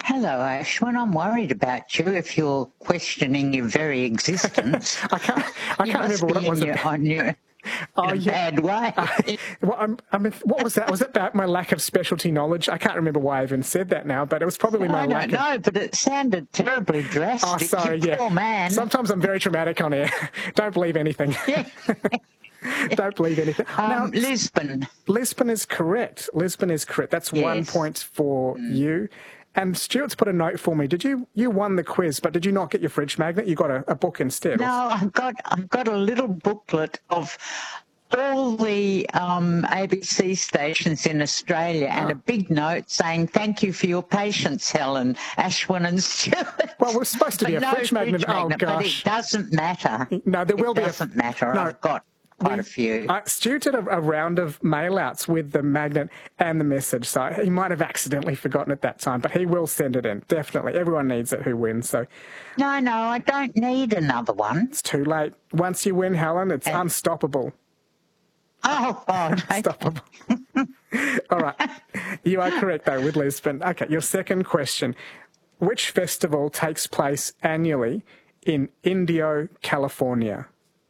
Hello, Ashwin. I'm worried about you if you're questioning your very existence. I can't remember what it was about. In a bad way. What was that? Was it about my lack of specialty knowledge? I can't remember why I even said that now, but it was probably my lack of... I don't know, but it sounded terribly drastic. Oh, sorry, yeah. Poor man. Sometimes I'm very dramatic on air. Don't believe anything. Don't believe anything. Now, Lisbon. Lisbon is correct. Lisbon is correct. That's 1 point for you. And Stuart's put a note for me. You won the quiz, but did you not get your fridge magnet? You got a book instead. No, I've got a little booklet of all the ABC stations in Australia and a big note saying, "Thank you for your patience, Helen, Ashwin and Stuart." Well, we're supposed to be a fridge magnet. Oh, gosh. But it doesn't matter. No, there will be. It doesn't matter. No. I've got quite a few. Stu did a round of mail-outs with the magnet and the message, so he might have accidentally forgotten at that time, but he will send it in, definitely. Everyone needs it who wins. So. No, I don't need another one. It's too late. Once you win, Helen, it's unstoppable. Oh, God. Unstoppable. All right. You are correct, though, with Lisbon. Okay, your second question. Which festival takes place annually in Indio, California?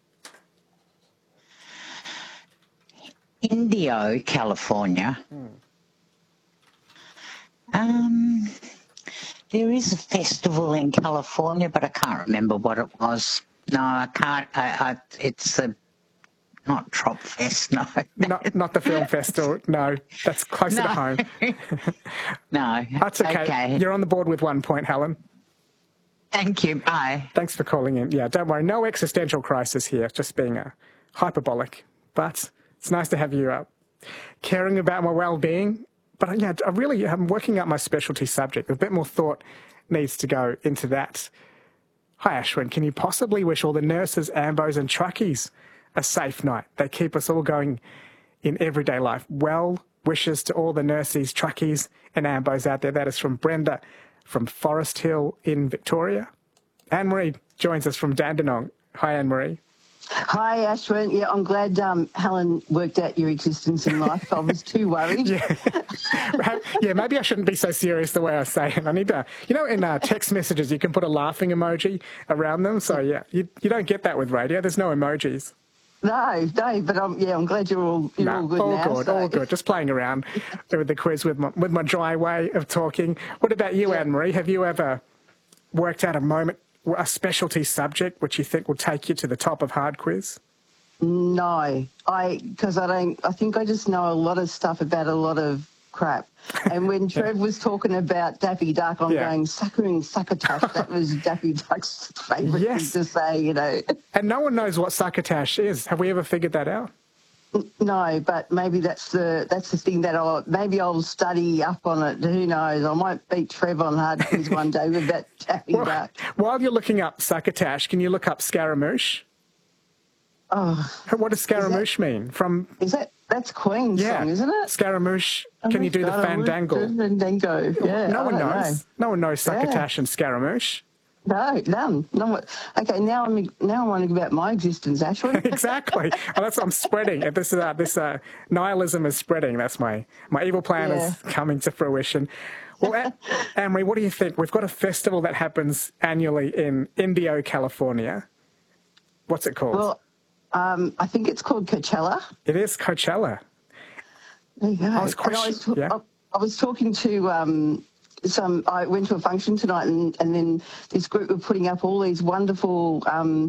Indio, California. There is a festival in California, but I can't remember what it was. No, I can't. It's not Trop Fest, no. Not the film festival, no. That's closer to home. No. That's okay. You're on the board with 1 point, Helen. Thank you. Bye. Thanks for calling in. Yeah, don't worry. No existential crisis here, just being hyperbolic. But it's nice to have you caring about my well-being. But yeah, I'm working out my specialty subject. A bit more thought needs to go into that. Hi, Ashwin. Can you possibly wish all the nurses, ambos and truckies a safe night? They keep us all going in everyday life. Well wishes to all the nurses, truckies and ambos out there. That is from Brenda from Forest Hill in Victoria. Anne-Marie joins us from Dandenong. Hi, Anne-Marie. Hi, Ashwin. Yeah, I'm glad Helen worked out your existence in life. I was too worried. Yeah, maybe I shouldn't be so serious the way I say it. I need to, in text messages, you can put a laughing emoji around them. So, yeah, you don't get that with radio. There's no emojis. No, but I'm glad you're all good now. All good. Just playing around with the quiz with my dry way of talking. What about you, Anne-Marie? Have you ever worked out a specialty subject which you think will take you to the top of hard quiz? No, I think I just know a lot of stuff about a lot of crap. And when Trev was talking about Daffy Duck, I'm going, suckering succotash. That was Daffy Duck's favourite thing to say, And no one knows what succotash is. Have we ever figured that out? No, but maybe that's the thing that I'll study up on it. Who knows? I might beat Trev on hard quiz one day with that Daffy Duck. While you're looking up succotash, can you look up Scaramouche? Oh, what does Scaramouche mean? That's Queen's song, isn't it? Scaramouche. Can you do the fandangle? Fandango. Yeah. No one knows. No one knows succotash and Scaramouche. No, none. No. Okay, now I'm wondering about my existence, Ashwin. Exactly. Well, I'm spreading. This nihilism is spreading. That's my evil plan is coming to fruition. Well, Anne-Marie, what do you think? We've got a festival that happens annually in Indio, California. What's it called? Well, I think it's called Coachella. It is Coachella. There you go. I was talking to I went to a function tonight, and then this group were putting up all these wonderful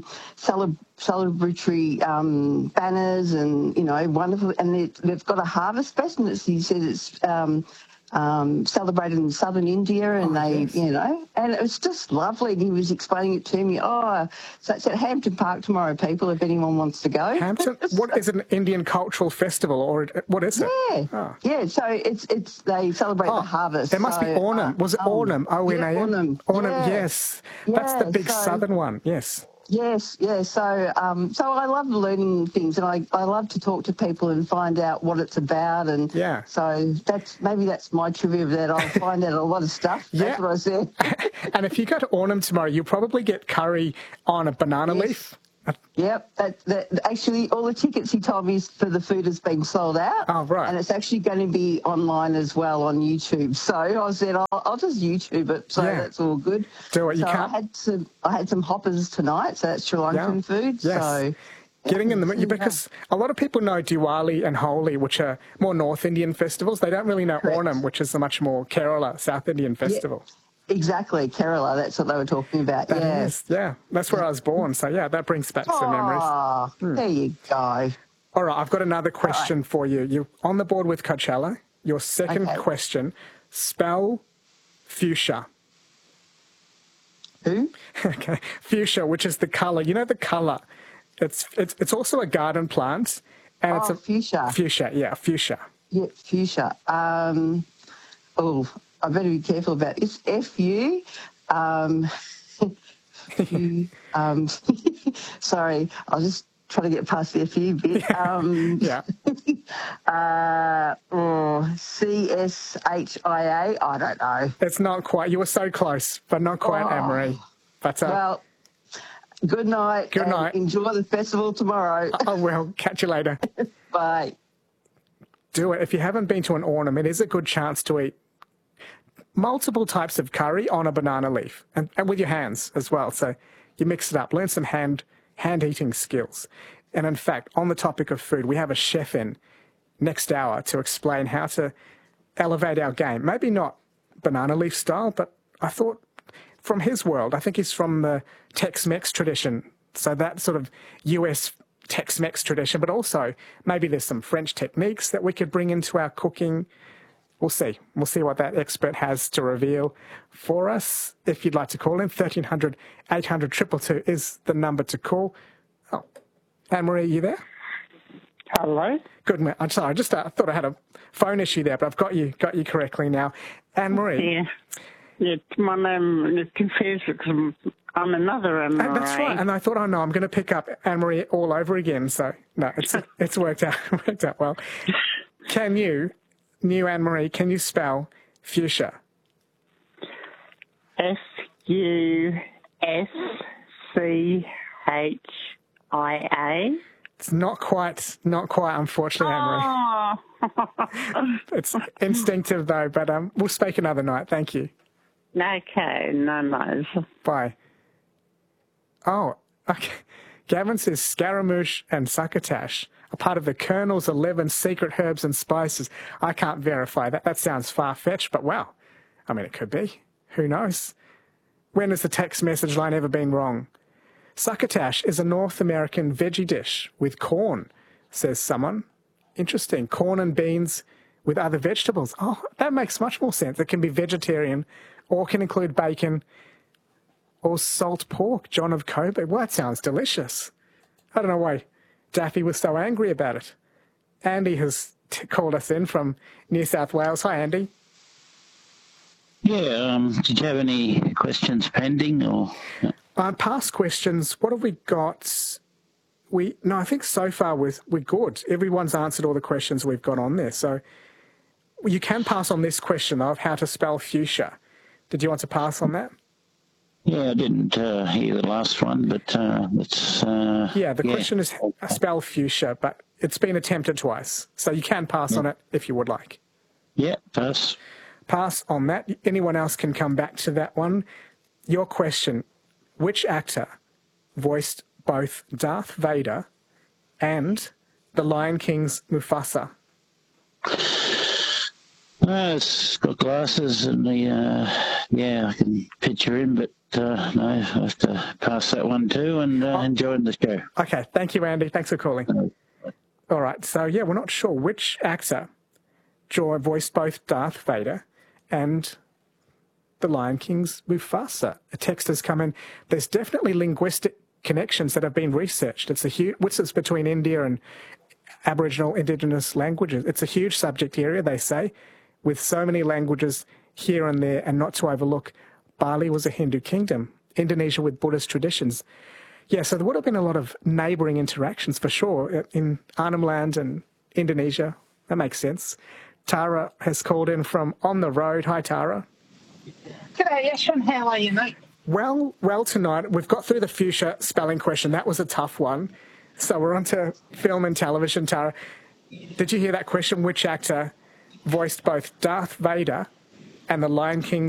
celebratory banners and wonderful, and they've got a harvest fest, and he said it's celebrated in southern India, and and it was just lovely. And he was explaining it to me. So it's at Hampton Park tomorrow, people, if anyone wants to go. Hampton? What is an Indian cultural festival, or what is it? Yeah. So it's they celebrate the harvest. There must be Onam. Was it Onam? Onam. Onam. Yes. That's the big southern one. Yes. Yes. So I love learning things, and I love to talk to people and find out what it's about, and so that's my trivia of that. I'll find out a lot of stuff. That's what I said. And if you go to Onam tomorrow, you'll probably get curry on a banana leaf. Yep. Actually, all the tickets he told me for the food has been sold out. Oh, right. And it's actually going to be online as well on YouTube. So I said, I'll just YouTube it. So that's all good. Do it. You so can't. I had some hoppers tonight. So that's Sri Lankan food. Yes. So getting in the because a lot of people know Diwali and Holi, which are more North Indian festivals. They don't really know Onam, which is a much more Kerala, South Indian festival. Yeah. Exactly, Kerala, that's what they were talking about. Yeah, that's where I was born. So, that brings back some memories. There you go. All right, I've got another question for you. You're on the board with Coachella. Your second question, spell fuchsia. Who? Okay, fuchsia, which is the colour. You know the colour. It's also a garden plant. And it's a fuchsia. Fuchsia, yeah, fuchsia. Yeah, fuchsia. I better be careful about this. F-U. Sorry, I was just trying to get past the F-U bit. C-S-H-I-A. I don't know. It's not quite. You were so close, but not quite, Anne-Marie. But, well, good night. Good night. Enjoy the festival tomorrow. I will. Catch you later. Bye. Do it. If you haven't been to an Onam, it is a good chance to eat multiple types of curry on a banana leaf and with your hands as well. So you mix it up, learn some hand eating skills. And in fact, on the topic of food, we have a chef in next hour to explain how to elevate our game. Maybe not banana leaf style, but I thought from his world, I think he's from the Tex-Mex tradition. So that sort of US Tex-Mex tradition, but also maybe there's some French techniques that we could bring into our cooking. We'll see. We'll see what that expert has to reveal for us. If you'd like to call in, 1300 800 222 is the number to call. Oh, Anne-Marie, are you there? Hello. Good. I'm sorry. I just thought I had a phone issue there, but I've got you correctly now. Anne-Marie. Yeah, my name is confused because I'm another Anne-Marie. That's right. And I thought, oh no, I'm going to pick up Anne-Marie all over again. So no, it's worked out well. Can you? New Anne-Marie, can you spell fuchsia? F-U-S-C-H-I-A. It's not quite, unfortunately, Anne-Marie. It's instinctive though, but we'll speak another night. Thank you. Okay, no. Bye. Oh, okay. Gavin says Scaramouche and Succotash are part of the Colonel's 11 secret herbs and spices. I can't verify that. That sounds far-fetched, but wow. I mean, it could be. Who knows? When has the text message line ever been wrong? Succotash is a North American veggie dish with corn, says someone. Interesting. Corn and beans with other vegetables. Oh, that makes much more sense. It can be vegetarian or can include bacon or salt pork. John of Coburg. Well, that sounds delicious. I don't know why Daffy was so angry about it. Andy has called us in from New South Wales. Hi, Andy. Yeah, did you have any questions pending or? Past questions, what have we got? I think so far we're good. Everyone's answered all the questions we've got on there. So you can pass on this question of how to spell fuchsia. Did you want to pass on that? Yeah, I didn't hear the last one, but let's... the question is spell fuchsia, but it's been attempted twice. So you can pass on it if you would like. Yeah, pass. Pass on that. Anyone else can come back to that one. Your question, which actor voiced both Darth Vader and the Lion King's Mufasa? It's got glasses and I can picture him, but no, I have to pass that one too and enjoying the show. Okay, thank you, Andy. Thanks for calling. All right, so we're not sure which actor voiced both Darth Vader and the Lion King's Mufasa. A text has come in. There's definitely linguistic connections that have been researched. It's it's between India and Aboriginal Indigenous languages. It's a huge subject area, they say, with so many languages here and there, and not to overlook, Bali was a Hindu kingdom, Indonesia with Buddhist traditions. Yeah, so there would have been a lot of neighbouring interactions for sure in Arnhem Land and Indonesia. That makes sense. Tara has called in from On the Road. Hi, Tara. G'day, Ashton. How are you, mate? Well, tonight we've got through the fuchsia spelling question. That was a tough one. So we're on to film and television, Tara. Did you hear that question? Which actor voiced both Darth Vader and the Lion King